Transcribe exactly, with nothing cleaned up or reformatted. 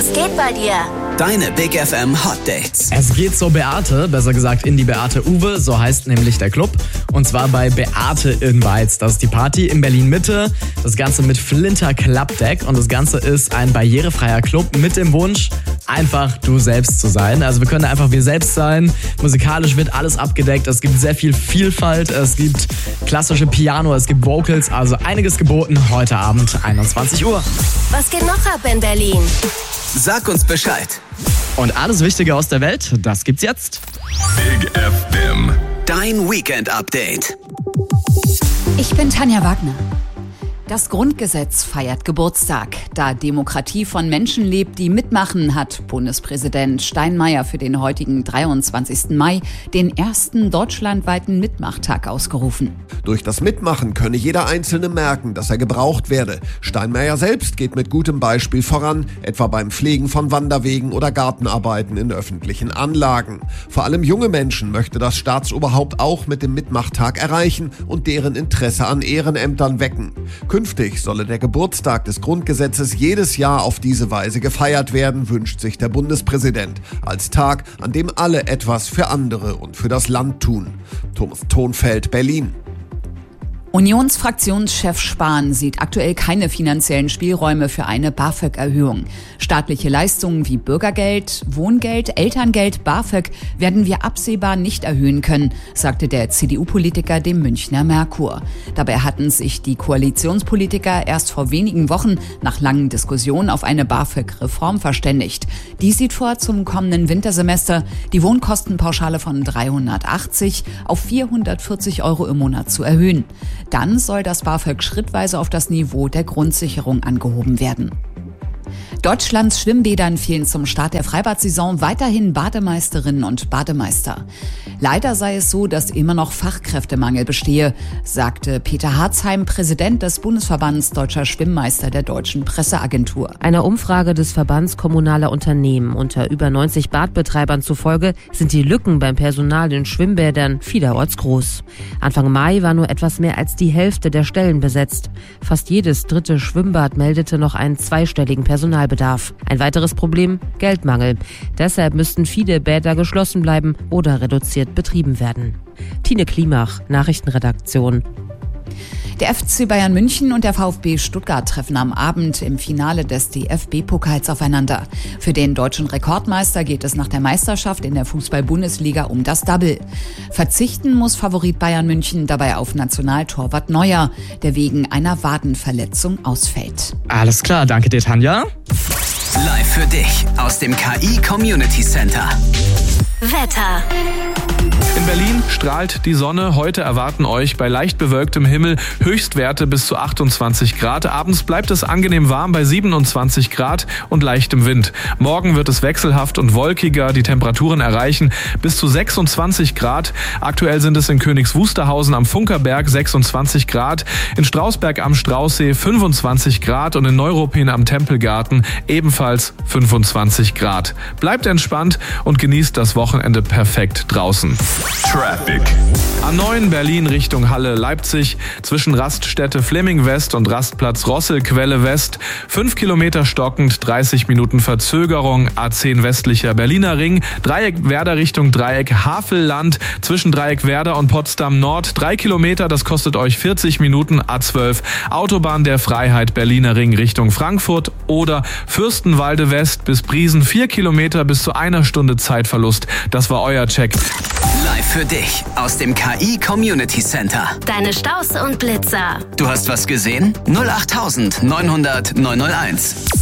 geht bei dir? Deine Big F M Hot Dates. Es geht zur Beate, besser gesagt in die Beate Uwe, so heißt nämlich der Club. Und zwar bei Beate in Weiz. Das ist die Party in Berlin-Mitte. Das Ganze mit Flinter Clubdeck. Und das Ganze ist ein barrierefreier Club mit dem Wunsch, einfach du selbst zu sein. Also wir können einfach wir selbst sein. Musikalisch wird alles abgedeckt. Es gibt sehr viel Vielfalt. Es gibt klassische Piano, es gibt Vocals. Also einiges geboten heute Abend, einundzwanzig Uhr. Was geht noch ab in Berlin? Sag uns Bescheid. Und alles Wichtige aus der Welt, das gibt's jetzt. Big F M. Dein Weekend-Update. Ich bin Tanja Wagner. Das Grundgesetz feiert Geburtstag. Da Demokratie von Menschen lebt, die mitmachen, hat Bundespräsident Steinmeier für den heutigen dreiundzwanzigsten Mai den ersten deutschlandweiten Mitmachtag ausgerufen. Durch das Mitmachen könne jeder Einzelne merken, dass er gebraucht werde. Steinmeier selbst geht mit gutem Beispiel voran, etwa beim Pflegen von Wanderwegen oder Gartenarbeiten in öffentlichen Anlagen. Vor allem junge Menschen möchte das Staatsoberhaupt auch mit dem Mitmachtag erreichen und deren Interesse an Ehrenämtern wecken. Künftig solle der Geburtstag des Grundgesetzes jedes Jahr auf diese Weise gefeiert werden, wünscht sich der Bundespräsident. Als Tag, an dem alle etwas für andere und für das Land tun. Thomas Thonfeld, Berlin. Unionsfraktionschef Spahn sieht aktuell keine finanziellen Spielräume für eine BAföG-Erhöhung. Staatliche Leistungen wie Bürgergeld, Wohngeld, Elterngeld, BAföG werden wir absehbar nicht erhöhen können, sagte der C D U-Politiker dem Münchner Merkur. Dabei hatten sich die Koalitionspolitiker erst vor wenigen Wochen nach langen Diskussionen auf eine BAföG-Reform verständigt. Die sieht vor, zum kommenden Wintersemester die Wohnkostenpauschale von dreihundertachtzig auf vierhundertvierzig Euro im Monat zu erhöhen. Dann soll das BAföG schrittweise auf das Niveau der Grundsicherung angehoben werden. Deutschlands Schwimmbädern fehlen zum Start der Freibad-Saison weiterhin Bademeisterinnen und Bademeister. Leider sei es so, dass immer noch Fachkräftemangel bestehe, sagte Peter Harzheim, Präsident des Bundesverbands Deutscher Schwimmmeister der Deutschen Presseagentur. Einer Umfrage des Verbands kommunaler Unternehmen unter über neunzig Badbetreibern zufolge sind die Lücken beim Personal in Schwimmbädern vielerorts groß. Anfang Mai war nur etwas mehr als die Hälfte der Stellen besetzt. Fast jedes dritte Schwimmbad meldete noch einen zweistelligen Personalbedarf. Ein weiteres Problem: Geldmangel. Deshalb müssten viele Bäder geschlossen bleiben oder reduziert betrieben werden. Tine Klimach, Nachrichtenredaktion. Der F C Bayern München und der VfB Stuttgart treffen am Abend im Finale des D F B-Pokals aufeinander. Für den deutschen Rekordmeister geht es nach der Meisterschaft in der Fußball-Bundesliga um das Double. Verzichten muss Favorit Bayern München dabei auf Nationaltorwart Neuer, der wegen einer Wadenverletzung ausfällt. Alles klar, danke dir, Tanja. Live für dich aus dem K I Community Center. Wetter. In Berlin strahlt die Sonne. Heute erwarten euch bei leicht bewölktem Himmel Höchstwerte bis zu achtundzwanzig Grad. Abends bleibt es angenehm warm bei siebenundzwanzig Grad und leichtem Wind. Morgen wird es wechselhaft und wolkiger. Die Temperaturen erreichen bis zu sechsundzwanzig Grad. Aktuell sind es in Königs Wusterhausen am Funkerberg sechsundzwanzig Grad, in Strausberg am Straußsee fünfundzwanzig Grad und in Neuruppin am Tempelgarten ebenfalls fünfundzwanzig Grad. Bleibt entspannt und genießt das Wochenende perfekt draußen. Traffic. A neun Berlin Richtung Halle Leipzig zwischen Raststätte Fleming West und Rastplatz Rosselquelle West. Fünf Kilometer stockend, dreißig Minuten Verzögerung. A zehn westlicher Berliner Ring. Dreieck Werder Richtung Dreieck Havelland zwischen Dreieck Werder und Potsdam Nord. Drei Kilometer, das kostet euch vierzig Minuten. A zwölf Autobahn der Freiheit Berliner Ring Richtung Frankfurt oder Fürstenwalde West bis Briesen. Vier Kilometer bis zu einer Stunde Zeitverlust. Das war euer Check. Live für dich aus dem K I Community Center. Deine Staus und Blitzer. Du hast was gesehen? null acht neunhundert neunhundert neunhunderteins.